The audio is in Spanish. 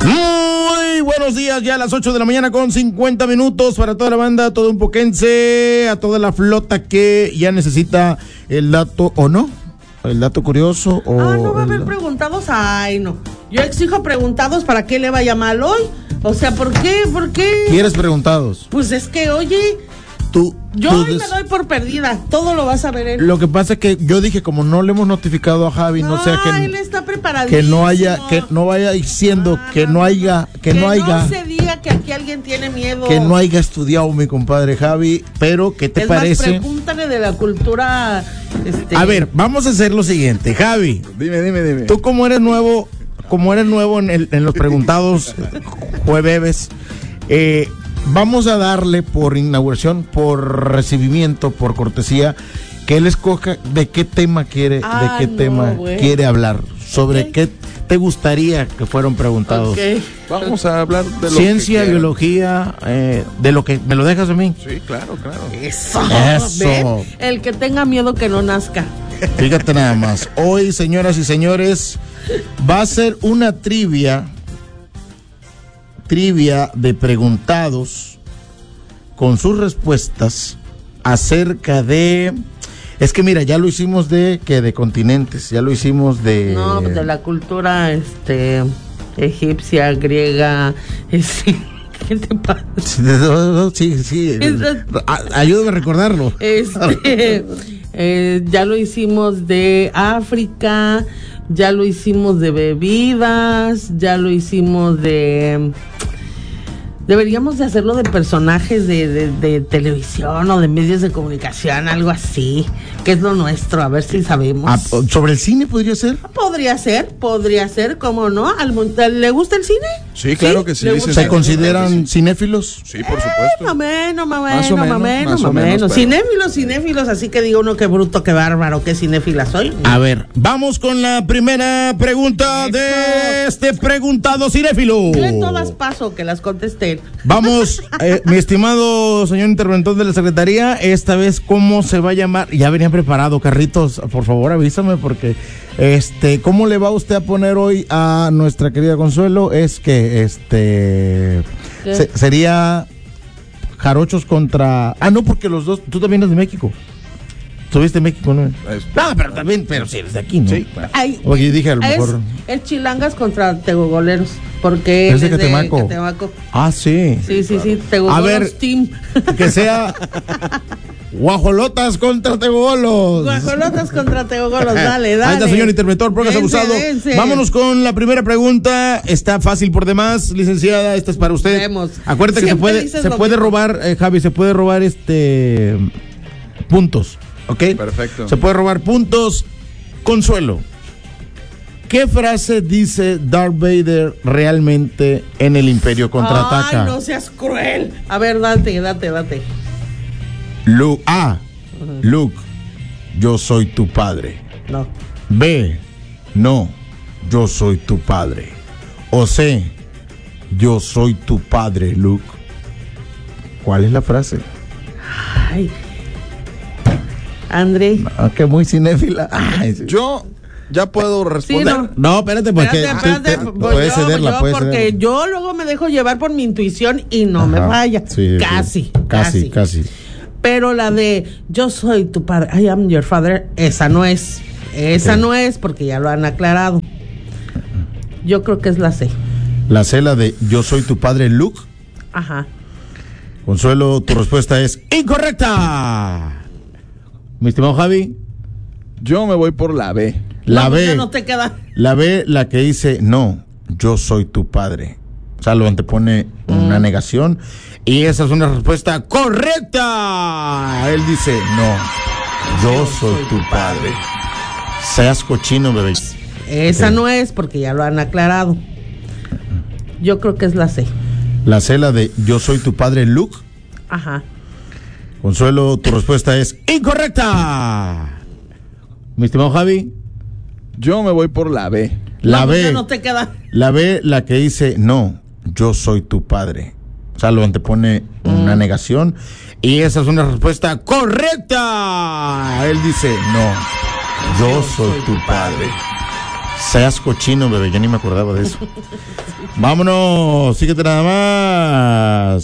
Muy buenos días, ya a las 8 de la mañana con 50 minutos para toda la banda, todo un poquense, a toda la flota que ya necesita el dato, ¿o no? El dato curioso, o... no va a haber preguntados, ay no. Yo exijo preguntados, ¿para qué le vaya mal hoy? O sea, ¿por qué? ¿Quieres preguntados? Pues es que, oye... Yo hoy me doy por perdida, todo lo vas a ver él. Lo que pasa es que yo dije, como no le hemos notificado a Javi, no sea que él está preparadísimo. Que no vaya diciendo que no se diga que aquí alguien tiene miedo. Que no haya estudiado mi compadre Javi, pero ¿qué te parece? Pregúntale de la cultura. A ver, vamos a hacer lo siguiente, Javi. Dime. Tú como eres nuevo en los preguntados jueves, vamos a darle por inauguración, por recibimiento, por cortesía, que él escoja de qué tema quiere hablar, sobre qué te gustaría que fueran preguntados. Okay. Vamos a hablar de ciencia, biología, de lo que me lo dejas a mí. Sí, claro. Eso. ¿Ven? El que tenga miedo que no nazca. Fíjate nada más. Hoy, señoras y señores, va a ser una trivia de preguntados con sus respuestas acerca de... Es que mira, ya lo hicimos de continentes, ya lo hicimos de... No, de la cultura egipcia, griega, ¿qué te pasa? Sí. Ayúdame a recordarlo. Ya lo hicimos de África, ya lo hicimos de bebidas, ya lo hicimos de... Deberíamos de hacerlo de personajes de televisión o de medios de comunicación, algo así, que es lo nuestro, a ver si sabemos. ¿Sobre el cine podría ser? Podría ser, ¿cómo no? ¿Le gusta el cine? Sí, claro que sí. ¿Se consideran cinéfilos? Sí, por supuesto. Más o menos. Cinéfilos, así que diga uno qué bruto, qué bárbaro, qué cinéfila soy. A ver, vamos con la primera pregunta de este preguntado cinéfilo. Yo todas paso, que las contesté. Vamos, mi estimado señor interventor de la Secretaría, esta vez, ¿cómo se va a llamar? Ya venía preparado, Carritos, por favor avísame, porque ¿cómo le va usted a poner hoy a nuestra querida Consuelo? Es que sería Jarochos contra... no, porque los dos, tú también eres de México. ¿Estuviste en México, no? Pero sí eres de aquí, ¿no? Sí, claro. Oye, dije a lo mejor... Es Chilangas contra Tegogoleros, porque es de Catemaco. Ah, sí. Sí, Tegogolos. A ver, team. Que sea... Guajolotas contra Tegogolos. Dale. Ahí está, señor interventor, póngase abusado. Vámonos con la primera pregunta. Está fácil por demás, licenciada. Esta es para usted. Vemos. Acuérdate que se puede robar, Javi, se puede robar puntos. ¿Ok? Perfecto. Se puede robar puntos. Consuelo, ¿qué frase dice Darth Vader realmente en El Imperio Contraataca? Ay, no seas cruel. A ver, date. Luke, Luke, yo soy tu padre. No. B, no, yo soy tu padre. O C, yo soy tu padre, Luke. ¿Cuál es la frase? Ay, André. Que muy cinéfila. Yo ya puedo responder. Sí, no, espérate, porque puedes cederla. Porque yo luego me dejo llevar por mi intuición y no me falla. Sí, casi. Pero la de yo soy tu padre, I am your father, esa no es. No es, porque ya lo han aclarado. Yo creo que es la C. La C, la de yo soy tu padre, Luke. Ajá. Consuelo, tu respuesta es incorrecta. Mi estimado Javi. Yo me voy por la B. La B. No te queda. La B, la que dice no, yo soy tu padre. O sea, lo antepone una negación. Y esa es una respuesta correcta. Él dice, no, yo soy tu padre. Seas cochino, bebé. Esa no es, porque ya lo han aclarado. Yo creo que es la C. La C, la de yo soy tu padre, Luke. Ajá. Consuelo, tu respuesta es incorrecta. Mi estimado Javi. Yo me voy por la B. La B. No te queda. La B, la que dice, no, yo soy tu padre. O sea, lo antepone una negación. Y esa es una respuesta correcta. Él dice, no, yo soy tu padre. Seas cochino, bebé, ya ni me acordaba de eso. Vámonos, síguete nada más.